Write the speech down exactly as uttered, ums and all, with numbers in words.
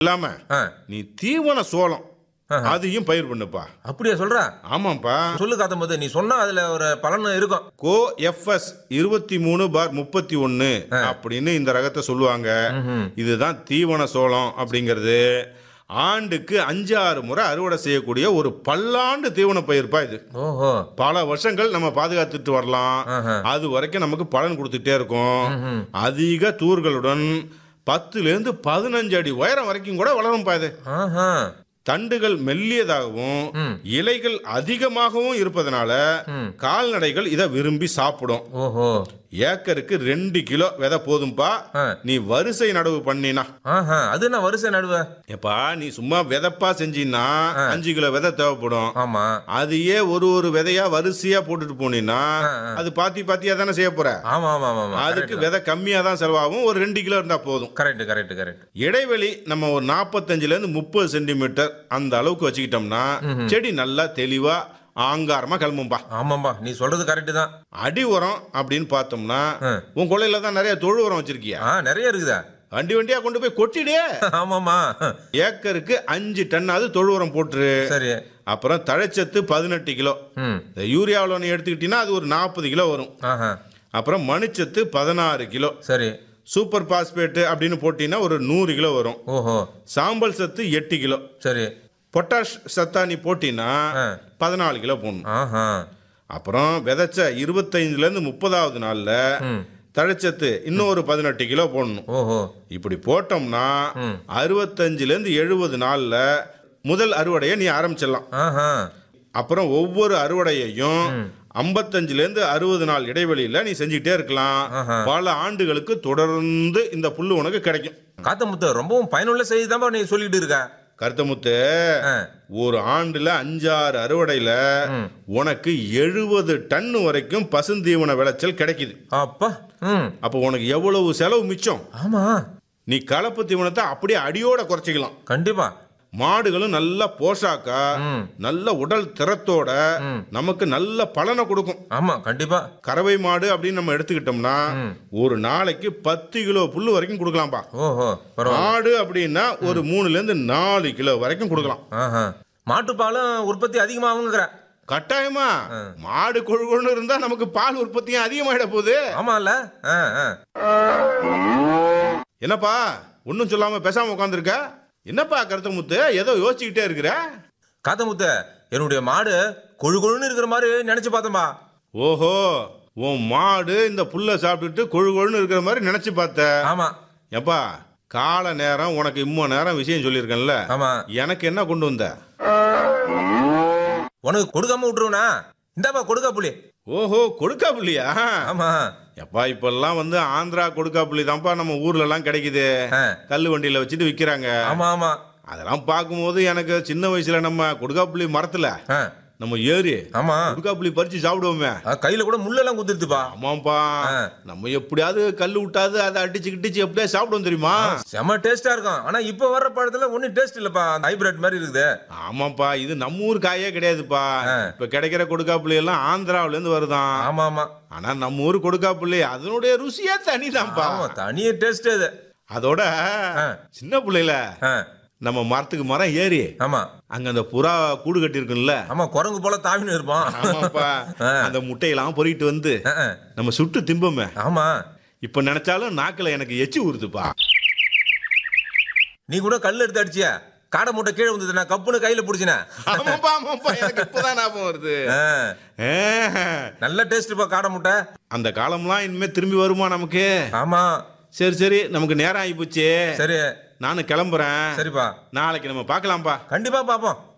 இல்லாம நீ தீவன சோளம் அதையும் பயிர் பண்ணுப்பா. அப்படியா சொல்ற? ஆமாப்பா. சொல்லு காத்தமுத்து, நீ சொன்னா அதுல ஒரு பலன் இருக்கும். கோ எஃப்எஸ் இருபத்தி மூணு பார் முப்பத்தி ஒன்னு அப்படின்னு இந்த ரகத்தை சொல்லுவாங்க. இதுதான் தீவன சோளம் அப்படிங்கிறது. ஆண்டுக்கு அஞ்சு ஆறு முறை அறுவடை செய்யக்கூடிய ஒரு பல்லாண்டு தீவன பயிர்ப்பா இது. ஓஹோ. பல வருஷங்கள் நம்ம பாதுகாத்துட்டு வரலாம். அது வரைக்கும் நமக்கு பலன் கொடுத்துட்டே இருக்கும். அதிக தூர்களுடன் பத்துல இருந்து பதினஞ்சு அடி உயரம் வரைக்கும் கூட வளரும் பாது. தண்டுகள் மெல்லியதாகவும் இலைகள் அதிகமாகவும் இருப்பதனால கால்நடைகள் இதை விரும்பி சாப்பிடும். ஏக்கருக்கு ரெண்டு கிலோ விதை போதும்பா. நீ வரிசை நடவு பண்ணினா அது என்ன வரிசை நடுவ? எப்பா நீ சும்மா விதைப்பா செஞ்சினா அஞ்சு கிலோ விதை தேவைப்படும். ஆமா. அதையே ஒரு ஒரு விதையா வரிசையா போட்டுட்டு போனீங்கன்னா அது பாத்தி பாத்தியா தானே செய்ய போற. ஆமா ஆமா ஆமா. அதுக்கு விதை கம்மியா தான் செலவாகும். ஒரு ரெண்டு கிலோ இருந்தா போதும். Correct correct correct. இடைவெளி நம்ம ஒரு நாற்பத்தஞ்சுல இருந்து முப்பது சென்டிமீட்டர் அந்த அளவுக்கு வச்சுக்கிட்டோம்னா செடி நல்லா தெளிவா ஆங்காரமா கிளம்பும்பா. ஆமாம்பா, நீ சொல்றது கரெக்ட் தான். அடி உரம் அப்படின்னு பார்த்தோம்னா உன் கொள்ளையில தான் நிறைய தொழு உரம் வச்சிருக்கியா? நிறைய இருக்குதா? வண்டி வண்டியா கொண்டு போய் கொட்டிடு. ஆமாமா. ஏக்கருக்கு அஞ்சு டன்னாவது தொழு உரம் போட்டுரு. சரி. அப்புறம் தழைச்சத்து பதினெட்டு கிலோ. யூரியாவில் நீ எடுத்துக்கிட்டீங்கன்னா அது ஒரு நாற்பது கிலோ வரும். அப்புறம் மணிச்சத்து பதினாறு கிலோ. சரி. சூப்பர் பாஸ்பேட் அப்படின்னு போட்டீங்கன்னா ஒரு நூறு கிலோ வரும். ஓஹோ. சாம்பல் சத்து எட்டு கிலோ. சரி. பொட்டாஷ் சத்தா நீ போட்டீங்கன்னா பதினாலு கிலோ போடணும். அப்புறம் விதைச்ச இருபத்தைந்துல இருந்து முப்பதாவது நாள்ல தழைச்சத்து இன்னொரு பதினெட்டு கிலோ போடணும். ஓஹோ. இப்படி போட்டோம்னா அறுபத்தஞ்சுல இருந்து எழுபது நாள்ல முதல் அறுவடையை நீ ஆரம்பிச்சிடலாம். அப்புறம் ஒவ்வொரு அறுவடையையும் ஐம்பத்தஞ்சுல இருந்து அறுபது நாள் இடைவெளியில நீ செஞ்சுட்டே இருக்கலாம். பல ஆண்டுகளுக்கு தொடர்ந்து இந்த புல்லு உனக்கு கிடைக்கும். காத்தமுத்து, ரொம்பவும் பயனுள்ள செய்தி தான் நீ சொல்லிட்டு இருக்க. கருத்தமுத்து, ஒரு ஆண்டுல அஞ்சாறு அறுவடையில உனக்கு எழுபது டன் வரைக்கும் பசுந்தீவன விளைச்சல் கிடைக்குது. அப்பா. அப்ப உனக்கு எவ்வளவு செலவு மிச்சம்? ஆமா. நீ கலப்பு தீவனத்தை அப்படியே அடியோட குறைச்சிக்கலாம். கண்டிப்பா. மாடுகளும் நல்ல போஷாக்கா நல்ல உடல் திறத்தோட நமக்கு நல்ல பலனை கொடுக்கும். ஆமா கண்டிப்பா. கறவை மாடு அப்படின்னு நம்ம எடுத்துக்கிட்டோம்னா ஒரு நாளைக்கு பத்து கிலோ புல்லு வரைக்கும் கொடுக்கலாம்பா. ஓஹோ. மாடு அப்படின்னா ஒரு மூணுல இருந்து நாலு கிலோ வரைக்கும் கொடுக்கலாம். மாட்டுப்பாலும் உற்பத்தி அதிகமாகுங்கிற. கட்டாயமா. மாடு கொழுகொழுன்னு இருந்தா நமக்கு பால் உற்பத்தியும் அதிகமாயிட போகுது. ஆமால. என்னப்பா ஒன்னும் சொல்லாம பேசாம உட்காந்துருக்க? என்னப்பா கருத்தமுத்து, ஏதோ யோசிச்சுக்கிட்டே இருக்கிற? காத்தமுத்து, என்னுடைய மாடு கொழு கொழுன்னு இருக்கிற மாதிரி நினைச்சு பார்த்தம்பா. ஓஹோ, உன் மாடு இந்த புல்ல சாப்பிட்டுட்டு கொழு கொழுன்னு இருக்கிற மாதிரி நினைச்சு பார்த்த? ஆமா. எப்பா கால நேரம் உனக்கு இம்ம நேரம் விஷயம் சொல்லியிருக்கேன்ல. ஆமா. எனக்கு என்ன கொண்டு வந்த? உனக்கு கொடுக்காம விட்டுருவனா? இந்தாப்பா கொடுக்கா புள்ளி. ஓஹோ, கொடுக்கா புள்ளியா? ஆமா. எப்பா இப்பெல்லாம் வந்து ஆந்திரா கொடுக்கா புள்ளி தான்ப்பா நம்ம ஊர்ல எல்லாம் கிடைக்குது. கல்லு வண்டியில வச்சுட்டு விக்கிறாங்க. ஆமா ஆமா. அதெல்லாம் பார்க்கும்போது எனக்கு சின்ன வயசுல நம்ம கொடுக்கா புள்ளி மரத்துல நம்ம ஏறி ஆமா கொடுக்கா புள்ளி பறிச்சு சாப்பிடுவோமே. கையில கூட முள்ளெல்லாம் குத்துருதுப்பா. ஆமாப்பா. நம்ம எப்படியாவது கல்லு விட்டாது அதை அடிச்சு கிட்டிச்சு எப்படியா சாப்பிடுவோம் தெரியுமா? செம டேஸ்டா இருக்கும். ஆனா இப்ப வர்ற பழத்துல ஒன்னும் டேஸ்ட் இல்லப்பா. ஹைபிரிட் மாதிரி இருக்குது. ஆமாப்பா, இது நம்ம ஊர் காயே கிடையாதுப்பா. இப்ப கிடைக்கிற கொடுக்கா புள்ளி எல்லாம் ஆந்திராவில இருந்து வருதான். ஆமா ஆமா. ஆனா நம்ம ஊர் கொடுக்கா புள்ளி அதனுடைய ருசியா தனிதான்ப்பா. தனிய டேஸ்ட் அது. அதோட சின்ன பிள்ளைல நம்ம மரத்துக்கு மரம் ஏறி ஆமா அங்க அந்த புறா கூடு கட்டி இருக்குல்ல. ஆமா, குரங்கு போல தாவின்னு இருப்போம். ஆமாப்பா. அந்த முட்டையெல்லாம் பொறிக்கிட்டு வந்து நம்ம சுட்டு திம்பமே. ஆமா. இப்ப நினைச்சாலும் நாக்குல எனக்கு எச்சி ஊறுதுப்பா. நீ கூட கல் எடுத்து அடிச்சியா? காடை மூட்டை கீழே வந்தது, நான் கப்புன்னு கையில புடிச்சின. ஆமாப்பா ஆமாப்பா, எனக்கு இப்பதான் ஞாபகம் வருது. நல்ல டேஸ்ட்ப்பா காடை மூட்டை. அந்த காலம்லாம் இனிமே திரும்பி வருமா நமக்கு? ஆமா. சரி சரி, நமக்கு நேரம் ஆகி போச்சு. சரி, நானும் கிளம்புறேன். சரிப்பா, நாளைக்கு நம்ம பார்க்கலாம்ப்பா. கண்டிப்பா பாப்போம்.